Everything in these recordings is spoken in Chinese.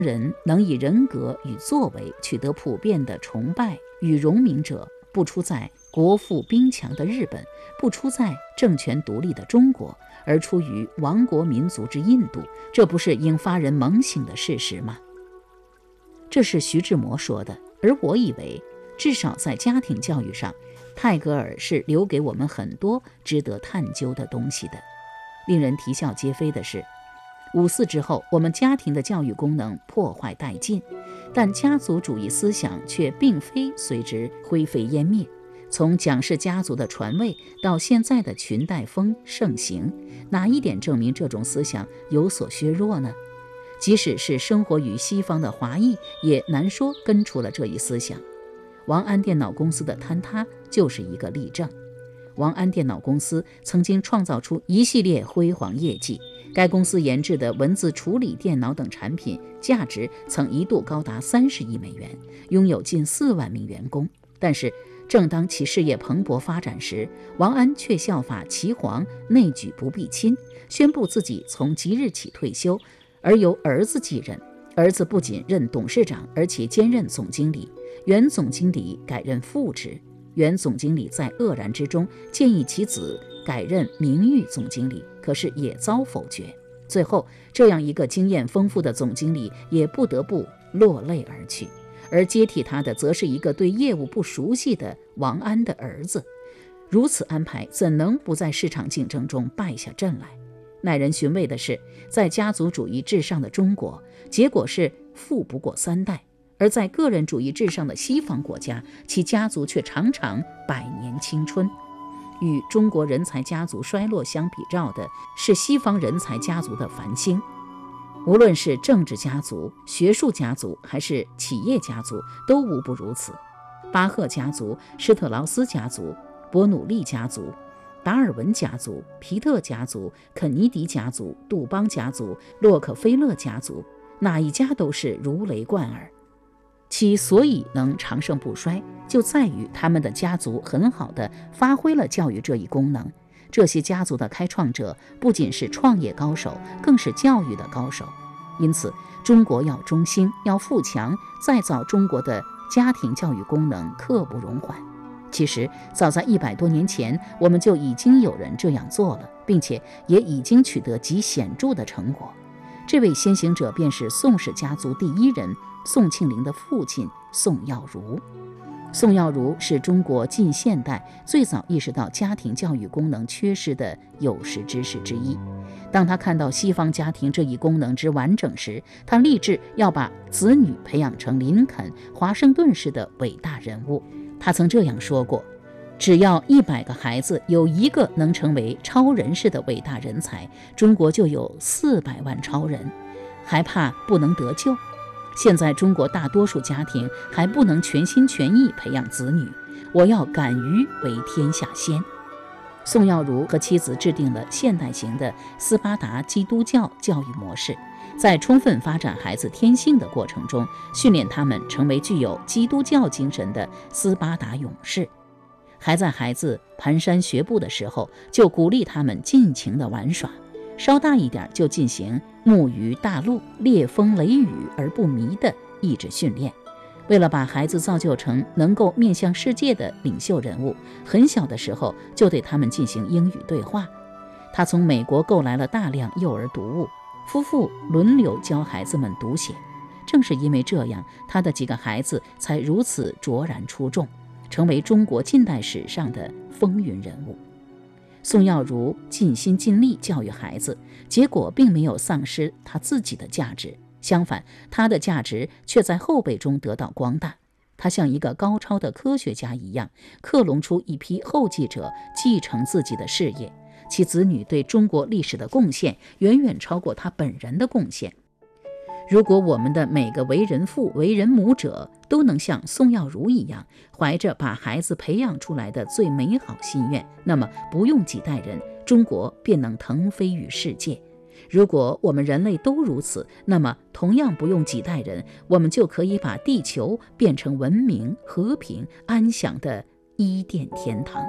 人能以人格与作为取得普遍的崇拜与荣名者，不出在国富兵强的日本，不出在政权独立的中国，而出于亡国民族之印度，这不是应发人猛省的事实吗？这是徐志摩说的，而我以为至少在家庭教育上，泰戈尔是留给我们很多值得探究的东西的。令人啼笑皆非的是，54之后，我们家庭的教育功能破坏殆尽，但家族主义思想却并非随之灰飞烟灭。从蒋氏家族的传位到现在的裙带风盛行，哪一点证明这种思想有所削弱呢？即使是生活于西方的华裔，也难说根除了这一思想。王安电脑公司的坍塌就是一个例证。王安电脑公司曾经创造出一系列辉煌业绩，该公司研制的文字处理电脑等产品价值曾一度高达30亿美元，拥有近4万名员工。但是正当其事业蓬勃发展时，王安却效法齐皇，内举不避亲，宣布自己从即日起退休，而由儿子继任。儿子不仅任董事长，而且兼任总经理，原总经理改任副职。原总经理在愕然之中建议其子改任名誉总经理，可是也遭否决。最后，这样一个经验丰富的总经理也不得不落泪而去，而接替他的则是一个对业务不熟悉的王安的儿子。如此安排，怎能不在市场竞争中败下阵来？耐人寻味的是，在家族主义至上的中国，结果是富不过3代。而在个人主义至上的西方国家，其家族却常常100年青春。与中国人才家族衰落相比照的是西方人才家族的繁兴。无论是政治家族、学术家族还是企业家族，都无不如此。巴赫家族、施特劳斯家族、伯努利家族、达尔文家族、皮特家族、肯尼迪家族、杜邦家族、洛克菲勒家族，哪一家都是如雷贯耳。其所以能长盛不衰，就在于他们的家族很好地发挥了教育这一功能。这些家族的开创者不仅是创业高手，更是教育的高手。因此，中国要中兴，要富强，再造中国的家庭教育功能刻不容缓。其实，早在100多年前，我们就已经有人这样做了，并且也已经取得极显著的成果。这位先行者便是宋氏家族第一人宋庆龄的父亲宋耀儒。宋耀儒是中国近现代最早意识到家庭教育功能缺失的有识之士之一。当他看到西方家庭这一功能之完整时，他立志要把子女培养成林肯、华盛顿式的伟大人物。他曾这样说过，只要100个孩子有1个能成为超人式的伟大人才，中国就有400万超人，还怕不能得救？现在中国大多数家庭还不能全心全意培养子女，我要敢于为天下先。宋耀儒和妻子制定了现代型的斯巴达基督教教育模式，在充分发展孩子天性的过程中，训练他们成为具有基督教精神的斯巴达勇士。还在孩子蹒跚学步的时候，就鼓励他们尽情的玩耍，稍大一点就进行木鱼大陆、烈风雷雨而不迷的意志训练。为了把孩子造就成能够面向世界的领袖人物，很小的时候就对他们进行英语对话。他从美国购来了大量幼儿读物，夫妇轮流教孩子们读写。正是因为这样，他的几个孩子才如此卓然出众，成为中国近代史上的风云人物。宋耀儒尽心尽力教育孩子，结果并没有丧失他自己的价值，相反，他的价值却在后辈中得到光大。他像一个高超的科学家一样，克隆出一批后继者继承自己的事业，其子女对中国历史的贡献远远超过他本人的贡献。如果我们的每个为人父、为人母者都能像宋耀儒一样，怀着把孩子培养出来的最美好心愿，那么不用几代人，中国便能腾飞于世界。如果我们人类都如此，那么同样不用几代人，我们就可以把地球变成文明、和平、安详的伊甸天堂。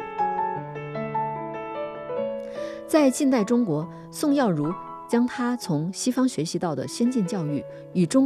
在近代中国，宋耀儒将他从西方学习到的先进教育与中